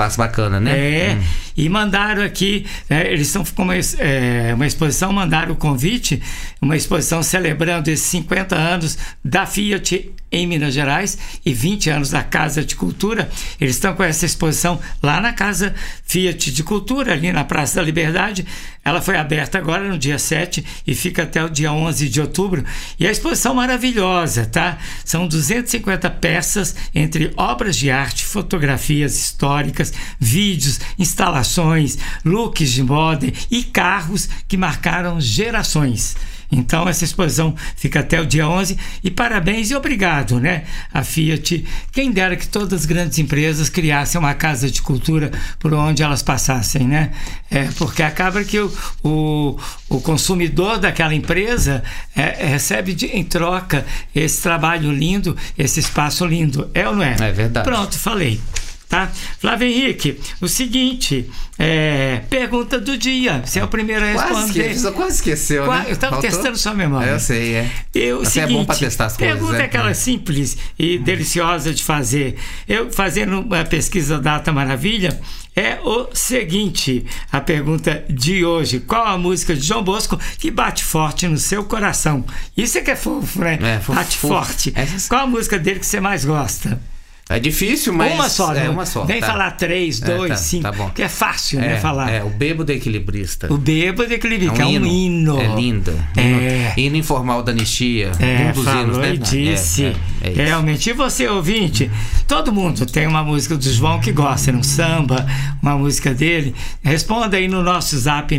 espaço bacana, né? E mandaram aqui, eles estão com uma exposição, mandaram o convite, uma exposição celebrando esses 50 anos da Fiat em Minas Gerais e 20 anos da Casa de Cultura. Eles estão com essa exposição lá na Casa Fiat de Cultura, ali na Praça da Liberdade. Ela foi aberta agora no dia 7 e fica até o dia 11 de outubro. E a exposição maravilhosa, tá? São 250 peças entre obras de arte, fotografias históricas, vídeos, instalações, looks de moda e carros que marcaram gerações. Então essa exposição fica até o dia 11 e parabéns e obrigado, né? A Fiat, quem dera que todas as grandes empresas criassem uma casa de cultura por onde elas passassem, né? Porque acaba que o consumidor daquela empresa recebe em troca esse trabalho lindo, esse espaço lindo, ou não é? É verdade. Pronto, falei. Tá? Flávio Henrique, o seguinte, pergunta do dia. Você é o primeiro a responder. Quase esqueceu, né? Eu estava testando sua memória. Eu sei, Seguinte, é bom para testar as coisas. Pergunta aquela simples e deliciosa de fazer. Eu, fazendo uma pesquisa Data Maravilha, é o seguinte, a pergunta de hoje: qual a música de João Bosco que bate forte no seu coração? Isso é que é fofo, né? Bate forte. Qual a música dele que você mais gosta? É difícil, mas... Uma só, né? Uma só. Nem falar 3, 2, 5, tá bom. que é fácil, né? Falar. O Bêbado Equilibrista. O Bêbado Equilibrista, é um hino. É lindo. Hino informal da anistia. Um dos hinos, né? Disse. Realmente. E você, ouvinte? Todo mundo tem uma música do João que gosta, um samba, uma música dele. Responda aí no nosso zap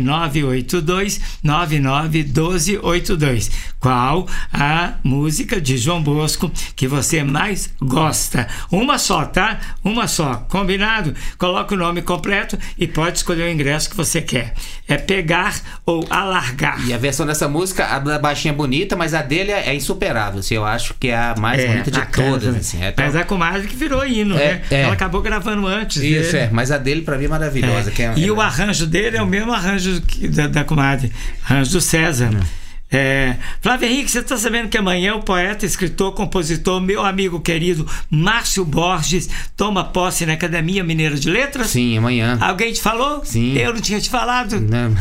982-991282. Qual a música de João Bosco que você mais gosta? Uma só, tá? Uma só. Combinado? Coloca o nome completo e pode escolher o ingresso que você quer. É pegar ou alargar. E a versão dessa música, a da baixinha é bonita, mas a dele é insuperável. Assim, eu acho que é a mais bonita de todas. Assim. Mas a comadre que virou hino, né? Ela acabou gravando antes. Isso, dele. Mas a dele pra mim é maravilhosa. E o arranjo dele é o mesmo arranjo da comadre. Arranjo do César. Flávio Henrique, você está sabendo que amanhã o poeta, escritor, compositor, meu amigo querido Márcio Borges toma posse na Academia Mineira de Letras? Sim, amanhã. Alguém te falou? Sim. Eu não tinha te falado? Não.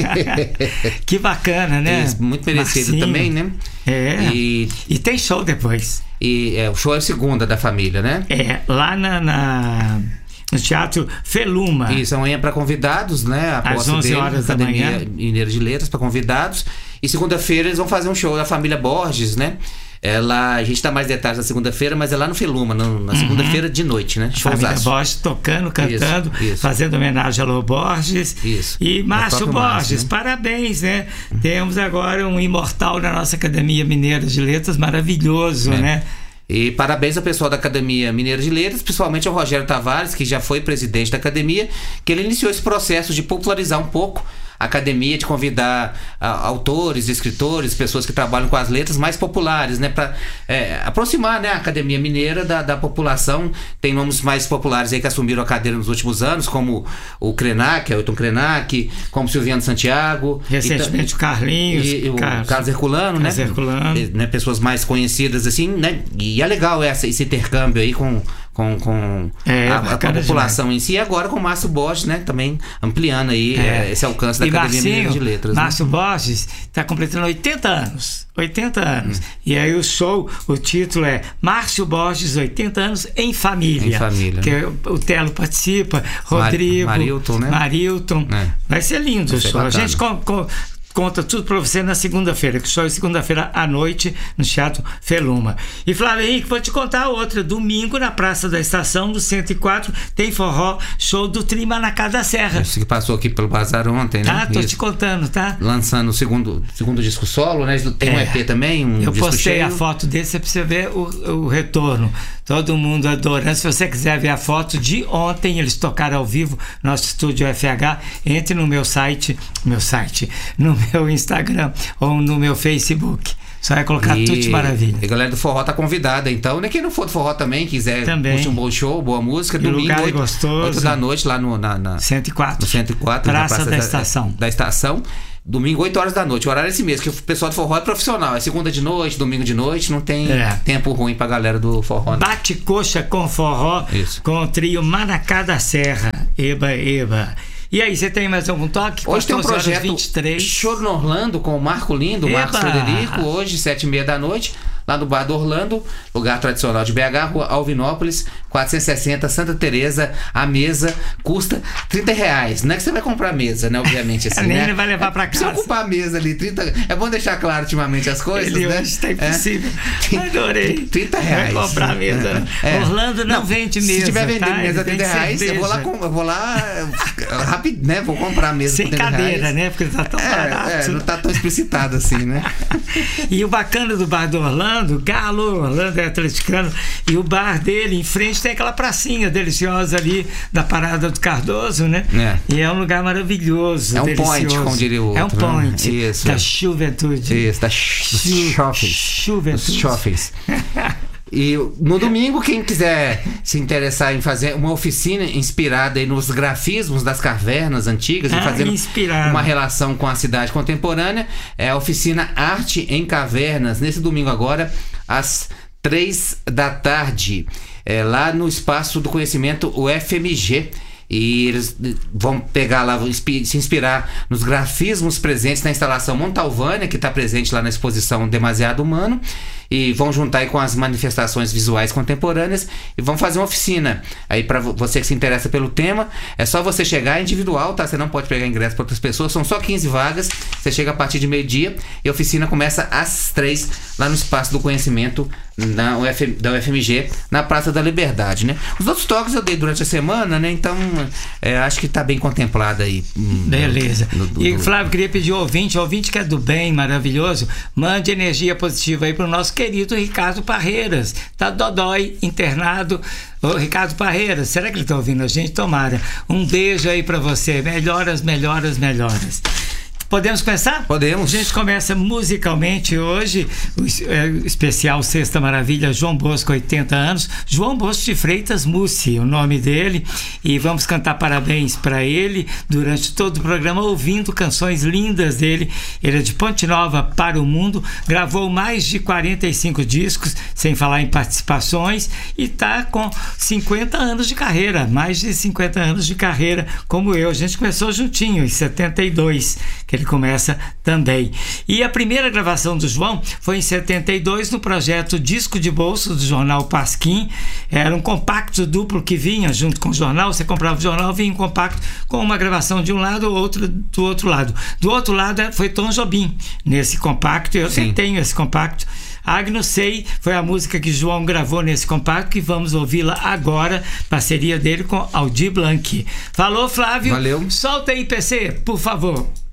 Que bacana, né? Muito merecido Marcinho. Também, né? E tem show depois. O show é a segunda da família, né? Lá no Teatro Feluma. Isso, amanhã para convidados, né? Às 11 horas da manhã. Academia Mineira de Letras para convidados. E segunda-feira eles vão fazer um show da família Borges, né? A gente dá mais detalhes na segunda-feira, mas é lá no Feluma, na segunda-feira de noite, né? Família Borges tocando, cantando, isso. Fazendo homenagem a Lô Borges. Isso. E Márcio Borges, né? Parabéns, né? Temos agora um imortal na nossa Academia Mineira de Letras, maravilhoso, né? E parabéns ao pessoal da Academia Mineira de Letras, principalmente ao Rogério Tavares, que já foi presidente da Academia, que ele iniciou esse processo de popularizar um pouco a Academia, de convidar autores, escritores, pessoas que trabalham com as letras mais populares, né, para aproximar, né, a Academia Mineira da população. Tem nomes mais populares aí que assumiram a cadeira nos últimos anos, como o Krenak, Ailton Krenak, como Silviano Santiago, recentemente o Carlinhos e o Carlos Herculano, né? Pessoas mais conhecidas assim, né? E é legal esse intercâmbio aí com a população em si, e agora com o Márcio Borges, né? Também ampliando aí esse alcance da Academia Mineira de Letras. Márcio Borges está completando 80 anos. 80 anos. E aí o título é Márcio Borges, 80 anos em família. Em família. Que o Telo participa, Rodrigo, Marilton, né? Marilton. Vai ser lindo o show. A gente conta tudo para você na segunda-feira, que o show é segunda-feira à noite no Teatro Feluma. E Flávio Henrique, vou te contar outra. Domingo, na Praça da Estação, do 104, tem forró, show do Trima na Casa da Serra. Isso que passou aqui pelo Bazar ontem, né? Tô te contando, tá? Lançando o segundo disco solo, né? Tem um EP também, um Eu disco postei cheio. A foto desse pra você ver o retorno. Todo mundo adorando. Se você quiser ver a foto de ontem, eles tocaram ao vivo, nosso estúdio FH, entre no meu site, no meu Instagram ou no meu Facebook. Só vai colocar tudo de maravilha. E a galera do forró tá convidada, então, né? Quem não for do forró também, quiser curtir um bom show, boa música, domingo, 8 da noite, lá na 104. No 104, Praça da Estação. Da Estação. Domingo, 8 horas da noite. O horário é esse mesmo, que o pessoal do forró é profissional. É segunda de noite, domingo de noite, não tem tempo ruim pra galera do forró. Né? Bate coxa com forró, com o trio Manacá da Serra. Eba, eba. E aí, você tem mais algum toque? Hoje tem um projeto 23. Show no Orlando com o Marco Lindo, Marcos Frederico, hoje, 7h30 da noite, lá no Bar do Orlando, lugar tradicional de BH, Rua Alvinópolis, 460, Santa Teresa. A mesa custa R$30. Não é que você vai comprar a mesa, né? Obviamente, assim, nem né? vai levar pra casa. Se ocupar a mesa ali, 30... É bom deixar claro ultimamente as coisas, Ele né? hoje tá impossível. Adorei. R$30. Vai comprar a mesa. Orlando não vende mesa. Se tiver vendendo tá? mesa a R$30, eu vou lá rápido, né? Vou comprar a mesa sem cadeira, né? Porque tá tão barato. Não tá tão explicitado assim, né? E o bacana do bar do Orlando, Galo, Orlando é atleticano, e o bar dele, em frente, tem aquela pracinha deliciosa ali da Parada do Cardoso, né? E é um lugar maravilhoso, um delicioso. Point, como diria o outro. É um point, né? Isso. Da juventude. Isso, da shoppings. E no domingo, quem quiser se interessar em fazer uma oficina inspirada aí nos grafismos das cavernas antigas e fazendo uma relação com a cidade contemporânea, é a oficina Arte em Cavernas, nesse domingo agora, às 3 da tarde, lá no Espaço do Conhecimento, o FMG. E eles vão pegar lá, se inspirar nos grafismos presentes na instalação Montalvânia, que está presente lá na exposição Demasiado Humano, e vão juntar aí com as manifestações visuais contemporâneas e vão fazer uma oficina. Aí, para você que se interessa pelo tema, é só você chegar individual, tá? Você não pode pegar ingresso para outras pessoas, são só 15 vagas. Você chega a partir de meio-dia e a oficina começa às 3 lá no Espaço do Conhecimento da UFMG, na Praça da Liberdade, né? Os outros toques eu dei durante a semana, né? Então, acho que tá bem contemplado aí. Beleza. E Flávio, queria pedir ao ouvinte que é do bem, maravilhoso, mande energia positiva aí pro nosso querido Ricardo Parreiras, tá dodói, internado. Ô, Ricardo Parreiras, será que ele tá ouvindo a gente? Tomara. Um beijo aí pra você. Melhoras. Podemos começar? Podemos. A gente começa musicalmente hoje, o especial Sexta Maravilha, João Bosco, 80 anos. João Bosco de Freitas Mussi, o nome dele. E vamos cantar parabéns para ele durante todo o programa, ouvindo canções lindas dele. Ele é de Ponte Nova para o mundo, gravou mais de 45 discos, sem falar em participações, e está com 50 anos de carreira, mais de 50 anos de carreira, como eu. A gente começou juntinho, em 72, que ele começa também. E a primeira gravação do João foi em 72 no projeto Disco de Bolso do jornal Pasquim. Era um compacto duplo que vinha junto com o jornal. Você comprava o jornal, vinha um compacto com uma gravação de um lado, outra do outro lado. Do outro lado foi Tom Jobim nesse compacto. Eu tenho esse compacto. Agnus Sei foi a música que João gravou nesse compacto, que vamos ouvi-la agora, parceria dele com Aldir Blanc. Falou, Flávio. Valeu. Solta aí, PC, por favor.